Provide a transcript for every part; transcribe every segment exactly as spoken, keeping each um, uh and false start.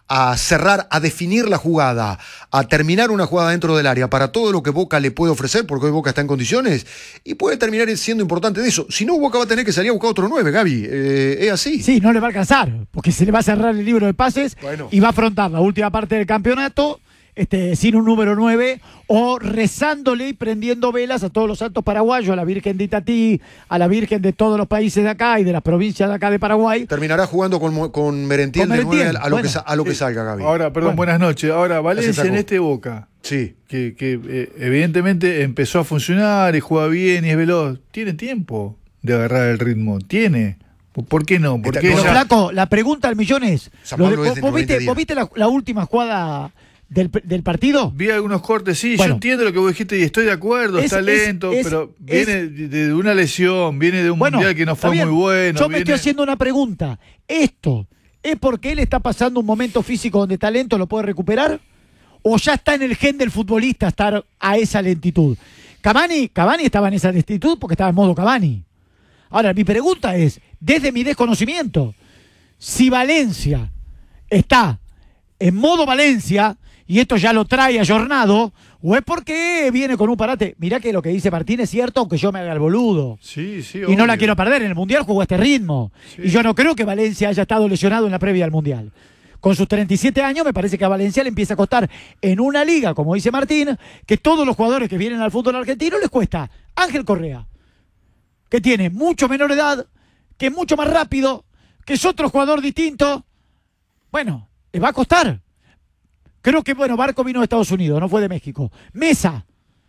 a cerrar, a definir la jugada, a terminar una jugada dentro del área, para todo lo que Boca le puede ofrecer, porque hoy Boca está en condiciones, y puede terminar siendo importante de eso. Si no, Boca va a tener que salir a buscar otro nueve, Gaby. Eh, es así. Sí, no le va a alcanzar, porque se le va a cerrar el libro de pases bueno. y va a afrontar la última parte del campeonato este, sin un número nueve, o rezándole y prendiendo velas a todos los santos paraguayos, a la Virgen de Itatí, a la Virgen de todos los países de acá y de las provincias de acá de Paraguay. Terminará jugando con, con Merentiel, con Merentiel de nueve a, lo bueno. que, a lo que salga, Gaby. Ahora, perdón, bueno. buenas noches. Ahora, Valencia en este Boca, sí. que, que eh, evidentemente empezó a funcionar y juega bien y es veloz, tiene tiempo de agarrar el ritmo, tiene. ¿Por qué no? ¿Por qué Pero, ya... Flaco, la pregunta al millón es, lo de, ¿vos, vos, viste, ¿vos viste la, la última jugada del, del partido? Vi algunos cortes, sí, bueno, yo entiendo lo que vos dijiste y estoy de acuerdo, es, está lento, es, pero es, viene es, de una lesión, viene de un bueno, mundial que no fue bien. muy bueno. Yo viene... me estoy haciendo una pregunta. ¿Esto es porque él está pasando un momento físico donde está lento, lo puede recuperar? ¿O ya está en el gen del futbolista estar a esa lentitud? Cavani, Cavani estaba en esa lentitud porque estaba en modo Cavani. Ahora, mi pregunta es, desde mi desconocimiento, si Valencia está en modo Valencia, y esto ya lo trae ayornado, o es porque viene con un parate. Mirá que lo que dice Martín es cierto, aunque yo me haga el boludo. Sí, sí, y obvio. no la quiero perder, en el Mundial jugó a este ritmo. Sí. Y yo no creo que Valencia haya estado lesionado en la previa al Mundial. Con sus treinta y siete años, me parece que a Valencia le empieza a costar en una liga, como dice Martín, que todos los jugadores que vienen al fútbol argentino les cuesta. Ángel Correa, que tiene mucho menor edad, que es mucho más rápido, que es otro jugador distinto. Bueno, le va a costar. Creo que, bueno, Barco vino de Estados Unidos, no fue de México. Mesa.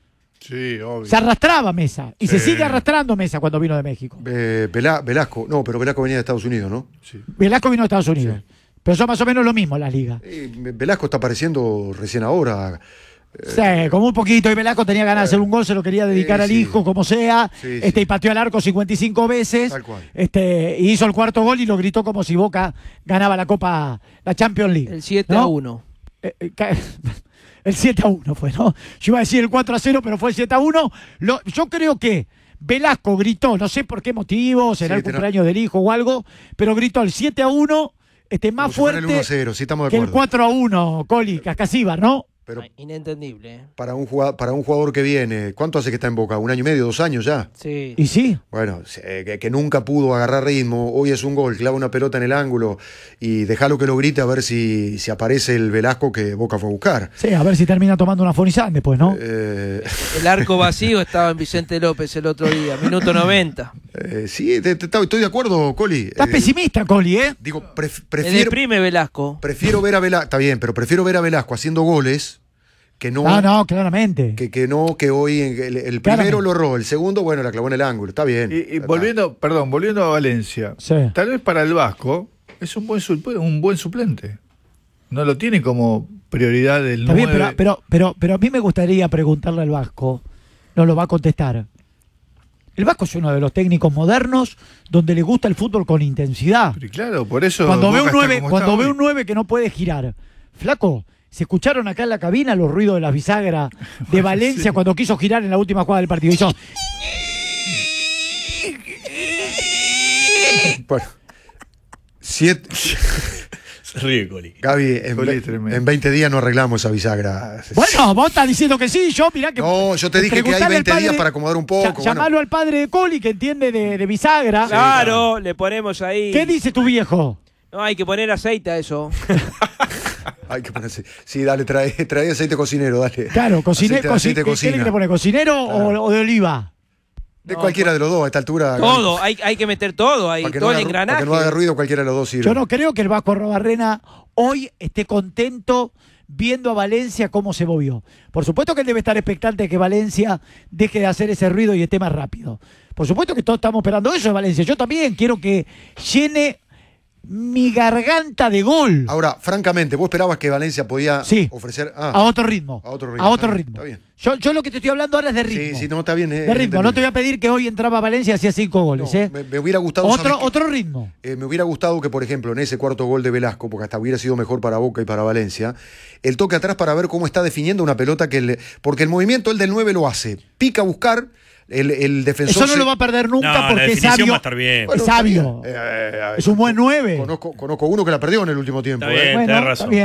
Sí, obvio. Se arrastraba Mesa. Y sí. se sigue arrastrando Mesa cuando vino de México. Eh, Velá, Velasco. No, pero Velasco venía de Estados Unidos, ¿no? Sí. Velasco vino de Estados Unidos. Sí. Pero son más o menos lo mismo las ligas. Eh, Velasco está apareciendo recién ahora. Sí, como un poquito, y Velasco tenía ganas de hacer un gol, se lo quería dedicar eh, al sí. hijo, como sea, sí, este, sí. y pateó al arco cincuenta y cinco veces, este, y hizo el cuarto gol y lo gritó como si Boca ganaba la Copa, la Champions League. El siete a uno. Eh, eh, el siete a uno fue, ¿no? Yo iba a decir el cuatro a cero, pero fue el siete a uno. Lo, yo creo que Velasco gritó, no sé por qué motivo, será sí, el cumpleaños no... del hijo o algo, pero gritó el siete a uno, este, más como fuerte si el uno a cero, sí, estamos de que el cuatro a uno, Coli, Cascasíbar, ¿no? Pero Ay, inentendible. ¿eh? Para un, jugador, para un jugador que viene, ¿cuánto hace que está en Boca? ¿Un año y medio, dos años ya? Sí. ¿Y sí? Bueno, eh, que, que nunca pudo agarrar ritmo, hoy es un gol, clava una pelota en el ángulo y déjalo que lo grite a ver si, si aparece el Velasco que Boca fue a buscar. Sí, a ver si termina tomando una Fonizán después, ¿no? Eh... El arco vacío estaba en Vicente López el otro día, minuto noventa. Eh, sí, te, te, estoy de acuerdo, Coli. Estás eh, pesimista, Coli, ¿eh? Digo, pref, prefiero... Me deprime Velasco. Prefiero ver a Velasco, está bien, pero prefiero ver a Velasco haciendo goles... Que no, ah, no, claramente. Que, que no, que hoy el, el primero lo erró, el segundo, bueno, la clavó en el ángulo, está bien. Y, y volviendo, perdón, volviendo a Valencia, sí. Tal vez para el Vasco es un buen un buen suplente. No lo tiene como prioridad del está nueve. Bien, pero, pero, pero, pero a mí me gustaría preguntarle al Vasco, no lo va a contestar. El Vasco es uno de los técnicos modernos donde le gusta el fútbol con intensidad. Pero claro, por eso cuando ve un nueve, cuando ve un nueve que no puede girar, flaco. Se escucharon acá en la cabina los ruidos de la bisagra de Valencia sí. cuando quiso girar en la última jugada del partido. Hizo... Bueno, siete... Se ríe, Coli. Gaby, en, Coli en veinte días no arreglamos esa bisagra. Bueno, vos estás diciendo que sí, yo mirá que... No, yo te dije que hay veinte días para acomodar un poco. Llamalo bueno. al padre de Coli que entiende de, de bisagra. Sí, claro, claro, le ponemos ahí... ¿Qué dice tu viejo? No, hay que poner aceite a eso. Hay que ponerse. Sí, dale, trae, trae aceite cocinero, dale. Claro, cocine, aceite, coci aceite ¿qué, ¿qué le quiere poner? ¿Cocinero claro. o, o de oliva? De no, cualquiera de los dos, a esta altura. Todo, hay, hay que meter todo ahí, todo no el engranaje. Para que no haga ruido, cualquiera de los dos sirve. Yo no creo que el Vasco Arrobarrena hoy esté contento viendo a Valencia cómo se movió. Por supuesto que él debe estar expectante de que Valencia deje de hacer ese ruido y esté más rápido. Por supuesto que todos estamos esperando eso de Valencia. Yo también quiero que llene mi garganta de gol. Ahora, francamente, ¿vos esperabas que Valencia podía sí, ofrecer ah, a otro ritmo? A otro ritmo. A otro está ritmo. Bien, está bien. Yo, yo lo que te estoy hablando ahora es de ritmo. Sí, sí, no, está bien. Eh, de ritmo. No te voy a pedir que hoy entraba Valencia y hacía cinco goles. No, ¿eh? me, me hubiera gustado. Otro, otro ritmo. Eh, me hubiera gustado que, por ejemplo, en ese cuarto gol de Velasco, porque hasta hubiera sido mejor para Boca y para Valencia, el toque atrás para ver cómo está definiendo una pelota que le, porque el movimiento el del nueve lo hace. Pica a buscar. El, el defensor eso no se... lo va a perder nunca no, porque es sabio. Va a estar bien. Bueno, es sabio. Eh, eh, eh, es un buen nueve. Conozco, conozco uno que la perdió en el último tiempo. Está bien, eh. bueno, tenés razón. Está bien.